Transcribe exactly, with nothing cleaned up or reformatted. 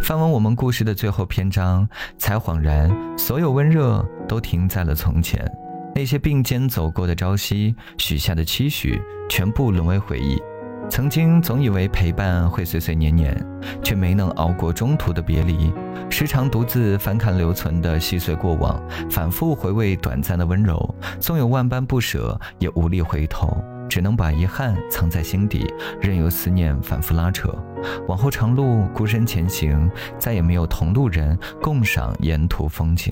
翻完我们故事的最后篇章，才恍然，所有温热都停在了从前。那些并肩走过的朝夕，许下的期许，全部沦为回忆。曾经总以为陪伴会岁岁年年，却没能熬过中途的别离。时常独自翻看留存的细碎过往，反复回味短暂的温柔，纵有万般不舍，也无力回头，只能把遗憾藏在心底，任由思念反复拉扯。往后长路孤身前行，再也没有同路人共赏沿途风景。